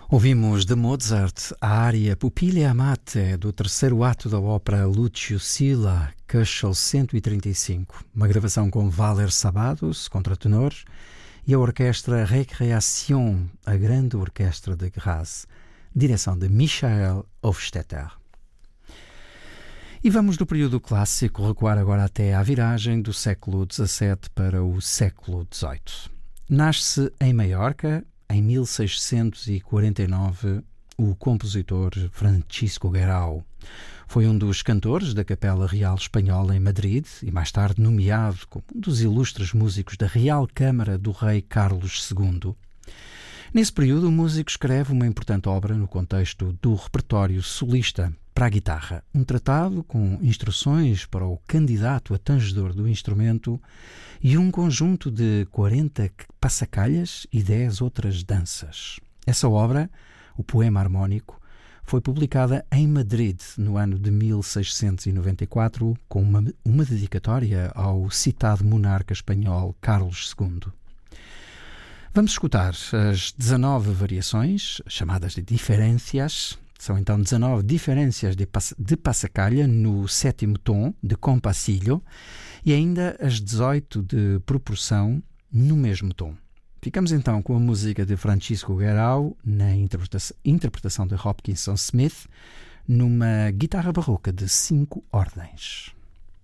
Ouvimos de Mozart a área Pupille Amate do terceiro ato da ópera Lucio Silla, Köchel 135, uma gravação com Valer Sabados, contratenor, e a orquestra Recreation, a grande orquestra de Graz, direção de Michael Hofstetter. E vamos do período clássico recuar agora até à viragem do século XVII para o século XVIII. Nasce em Maiorca, em 1649, o compositor Francisco Guerau. Foi um dos cantores da Capela Real Espanhola em Madrid e mais tarde nomeado como um dos ilustres músicos da Real Câmara do Rei Carlos II. Nesse período, o músico escreve uma importante obra no contexto do repertório solista para a guitarra, um tratado com instruções para o candidato a tangedor do instrumento e um conjunto de 40 passacalhas e 10 outras danças. Essa obra, o Poema Harmónico, foi publicada em Madrid no ano de 1694 com uma dedicatória ao citado monarca espanhol Carlos II. Vamos escutar as 19 variações, chamadas de diferencias. São então 19 diferenças de passacaglia no sétimo tom de compassilho e ainda as 18 de proporção no mesmo tom. Ficamos então com a música de Francisco Guerau na interpretação de Hopkinson Smith numa guitarra barroca de 5 ordens.